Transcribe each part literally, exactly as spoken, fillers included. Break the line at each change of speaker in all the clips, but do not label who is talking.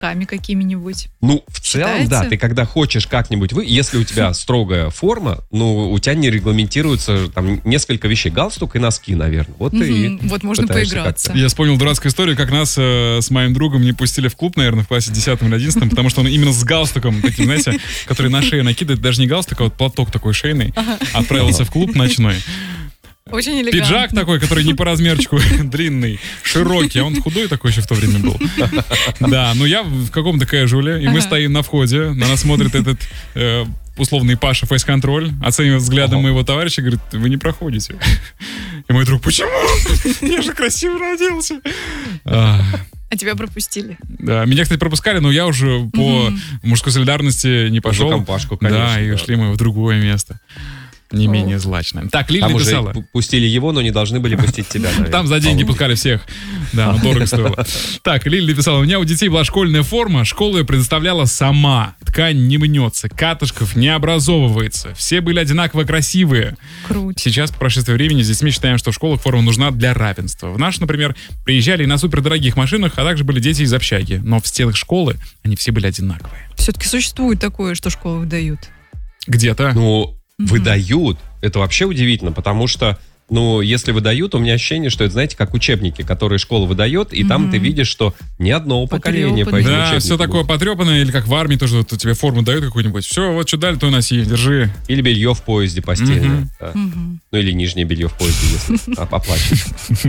носками какими-нибудь.
Ну, в целом,
Считается?
да, ты когда хочешь как-нибудь... Вы, если у тебя строгая форма, ну, у тебя не регламентируется там несколько вещей. Галстук и носки, наверное. Вот
Мгм,
ты
вот можно
пытаешься
поиграться.
как-то.
Я вспомнил дурацкую историю, как нас э, с моим другом не пустили в клуб, наверное, в классе десятом или одиннадцатом, потому что он именно с галстуком, таким, знаете, который на шею накидывает, даже не галстук, а вот платок такой шейный, отправился в клуб ночной.
Очень элегантно.
Пиджак такой, который не по размерчику, длинный, широкий, а он худой такой еще в то время был. Да, ну я в каком-то кэжуале, и мы
Ага.
стоим на входе, на нас смотрит этот э, условный Паша фейс-контроль, оценивает взглядом
Ага.
моего товарища, говорит, вы не проходите. И мой друг, почему? Я же красиво оделся. А,
А тебя пропустили.
Да, меня, кстати, пропускали, но я уже по
Мгм.
мужской солидарности не пошел.
За компашку, конечно,
Да, и
да.
ушли мы в другое место. Не
О.
менее злачное. Так, Лили
Там уже
написала.
пу- пустили его, но не должны были пустить тебя, наверное.
Там за деньги
По-моему.
пускали всех. Да, ну дорого стоило. Так, Лили написала, у меня у детей была школьная форма, школа ее предоставляла сама. Ткань не мнется, катышков не образовывается. Все были одинаково красивые.
Круто.
Сейчас, по прошествии времени, с детьми считаем, что в школах форма нужна для равенства. В наш, например, приезжали и на супердорогих машинах, а также были дети из общаги. Но в стенах школы они все были одинаковые.
Все-таки существует такое, что школы выдают.
Где-то.
Ну,
Мгм.
выдают. Это вообще удивительно, потому что, ну, если выдают, у меня ощущение, что это, знаете, как учебники, которые школа выдает, и там
Мгм.
ты видишь, что ни одного поколения по
Потрёпанные.
этим
Да,
учебникам
все такое
будет.
потрепанное, или как в армии тоже, вот тебе форму дают какую-нибудь. Все, вот что дали, то и носи, держи.
Или белье в поезде постельное.
Мгм.
Да.
Мгм.
Ну, или нижнее белье в поезде, если оп- оплачивать.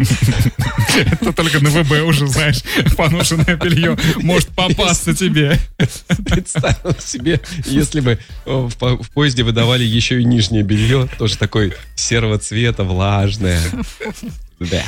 Это только на ВБ уже, знаешь, поношенное белье может попасться тебе.
Представил себе, если бы о, в по- в поезде выдавали еще и нижнее белье, тоже такой серого цвета, влажное. Да.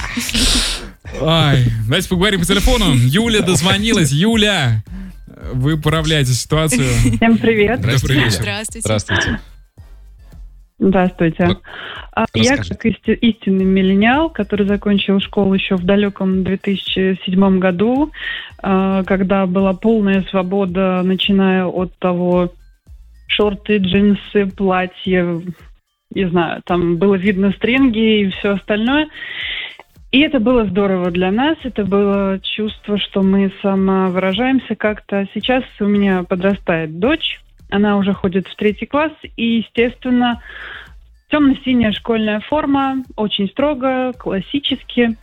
Ай, давайте поговорим по телефону. Юля дозвонилась. Юля, вы управляете ситуацию.
Всем привет.
Здравствуйте, Юля.
Здравствуйте.
Здравствуйте.
Здравствуйте.
Ну,
А, Я
расскажите.
как исти- истинный миллениал, который закончил школу еще в далеком две тысячи седьмом году, а, когда была полная свобода, начиная от того, шорты, джинсы, платья, не знаю, там было видно стринги и все остальное. И это было здорово для нас, это было чувство, что мы самовыражаемся как-то. Сейчас у меня подрастает дочь, она уже ходит в третий класс, и, естественно, темно-синяя школьная форма, очень строго, классически.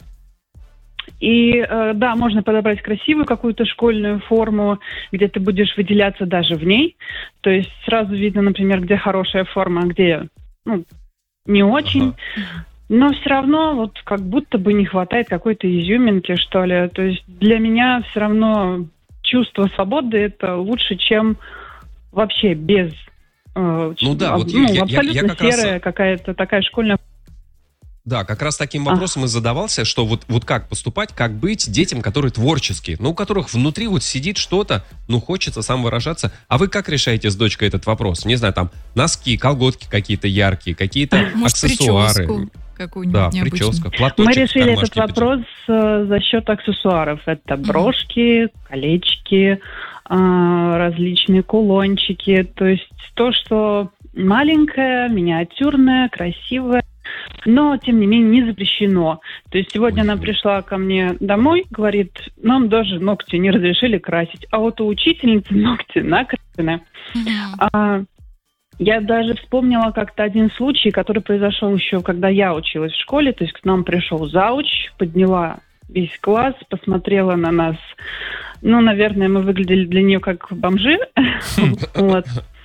И э, да, можно подобрать красивую какую-то школьную форму, где ты будешь выделяться даже в ней. То есть сразу видно, например, где хорошая форма, а где ну, не очень.
Ага.
Но все равно вот как будто бы не хватает какой-то изюминки, что ли. То есть для меня все равно чувство свободы – это лучше, чем вообще без... э,
Ну да,
об-
вот
ну,
я- я-
абсолютно
я как раз-
серая какая-то такая школьная.
Да, как раз таким вопросом и задавался, что вот, вот как поступать, как быть детям, которые творческие, но у которых внутри вот сидит что-то, ну, хочется самовыражаться. А вы как решаете с дочкой этот вопрос? Не знаю, там, носки, колготки какие-то яркие, какие-то
Может,
аксессуары.
прическу какую-нибудь
Да,
необычную.
прическа, платочек.
Мы решили
кармашки,
этот вопрос э, за счет аксессуаров. Это брошки, колечки, э, различные кулончики. То есть то, что маленькое, миниатюрное, красивое, но, тем не менее, не запрещено. То есть сегодня она пришла ко мне домой, говорит, нам даже ногти не разрешили красить, а вот у учительницы ногти накрашены.
Мгм.
А, я даже вспомнила как-то один случай, который произошел еще, когда я училась в школе. То есть к нам пришел зауч, подняла весь класс, посмотрела на нас. Ну, наверное, мы выглядели для нее как бомжи. Вот.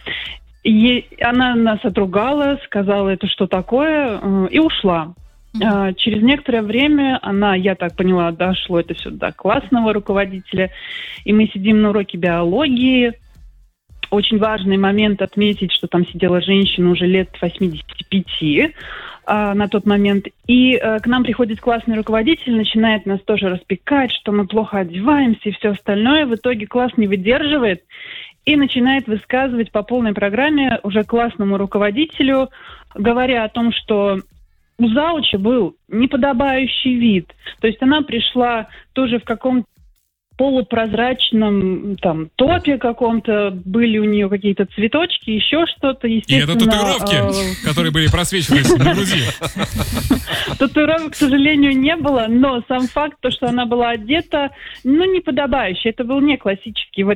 И она нас отругала, сказала, это что такое, э, и ушла. А, Через некоторое время она, я так поняла, дошло это все до классного руководителя, и мы сидим на уроке биологии. Очень важный момент отметить, что там сидела женщина уже лет восьмидесяти пяти а, на тот момент. И а, к нам приходит классный руководитель, начинает нас тоже распекать, что мы плохо одеваемся и все остальное. В итоге класс не выдерживает и начинает высказывать по полной программе уже классному руководителю, говоря о том, что у зауча был неподобающий вид. То есть она пришла тоже в каком-то полупрозрачном там топе каком-то, были у нее какие-то цветочки, еще что-то,
И
естественно.
это татуировки,
э,
которые были просвечивались на груди.
Татуировок, к сожалению, не было, но сам факт, то, что она была одета, ну, неподобающе. Это был не классический